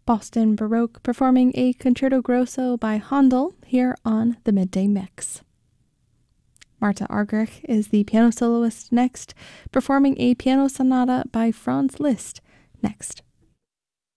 Boston Baroque performing a Concerto Grosso by Handel here on the Midday Mix. Marta Argerich is the piano soloist next, performing a piano sonata by Franz Liszt next.